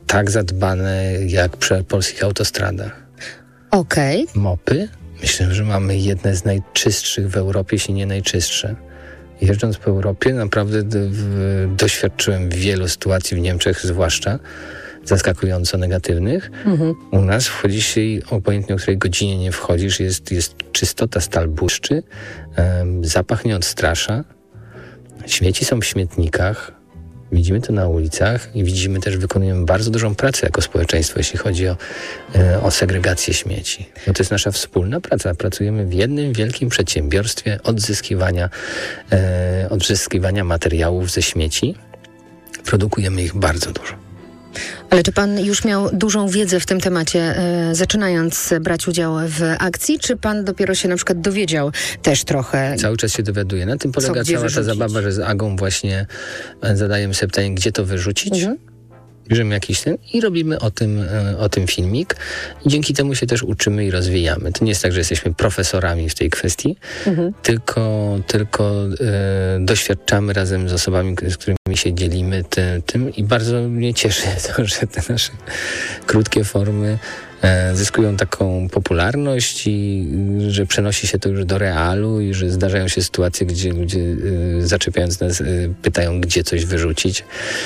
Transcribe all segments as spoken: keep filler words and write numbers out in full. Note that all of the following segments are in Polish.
tak zadbane jak przy polskich autostradach. Okej. Okay. Mopy? Myślę, że mamy jedne z najczystszych w Europie, jeśli nie najczystsze. Jeżdżąc po Europie naprawdę d- w, doświadczyłem wielu sytuacji, w Niemczech zwłaszcza, zaskakująco negatywnych. Mhm. U nas wchodzi się i obojętnie o której godzinie nie wchodzisz, jest, jest czystota, stal błyszczy, um, zapach nie odstrasza, śmieci są w śmietnikach, widzimy to na ulicach i widzimy też, wykonujemy bardzo dużą pracę jako społeczeństwo, jeśli chodzi o, e, o segregację śmieci. No to jest nasza wspólna praca. Pracujemy w jednym wielkim przedsiębiorstwie odzyskiwania, e, odzyskiwania materiałów ze śmieci. Produkujemy ich bardzo dużo. Ale czy pan już miał dużą wiedzę w tym temacie, e, zaczynając brać udział w akcji, czy pan dopiero się na przykład dowiedział też trochę? Cały czas się dowiaduję. Na tym polega cała ta zabawa, że z Agą właśnie zadajemy sobie pytanie, gdzie to wyrzucić. Mhm. Bierzemy jakiś ten i robimy o tym, o tym filmik i dzięki temu się też uczymy i rozwijamy. To nie jest tak, że jesteśmy profesorami w tej kwestii, mhm. tylko, tylko e, doświadczamy razem z osobami, z którymi się dzielimy tym, tym i bardzo mnie cieszy to, że te nasze krótkie formy e, zyskują taką popularność i że przenosi się to już do realu i że zdarzają się sytuacje, gdzie ludzie e, zaczepiając nas e, pytają, gdzie coś wyrzucić.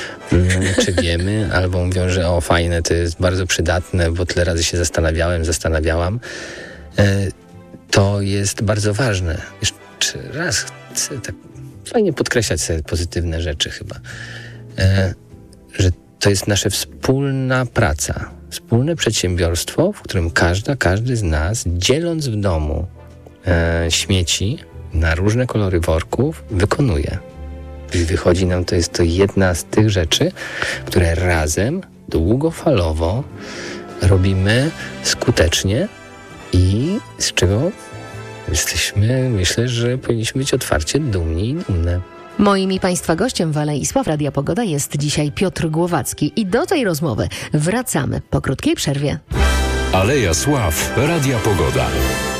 Czy wiemy, albo mówią, że o fajne, to jest bardzo przydatne, bo tyle razy się zastanawiałem, zastanawiałam. E, to jest bardzo ważne. Jeszcze raz chcę tak fajnie podkreślać sobie pozytywne rzeczy chyba. E, że to jest nasza wspólna praca, wspólne przedsiębiorstwo, w którym każda, każdy z nas, dzieląc w domu e, śmieci na różne kolory worków, wykonuje. I wychodzi nam, to jest to jedna z tych rzeczy, które razem, długofalowo robimy skutecznie i z czego jesteśmy, myślę, że powinniśmy być otwarcie dumni i dumne. Moim i Państwa gościem w Alei Sław Radia Pogoda jest dzisiaj Piotr Głowacki i do tej rozmowy wracamy po krótkiej przerwie. Aleja Sław Radia Pogoda.